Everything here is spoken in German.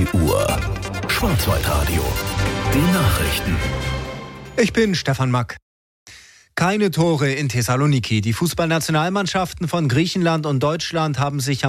Uhr. Schwarzwaldradio. Die Nachrichten. Ich bin Stefan Mack. Keine Tore in Thessaloniki. Die Fußballnationalmannschaften von Griechenland und Deutschland haben sich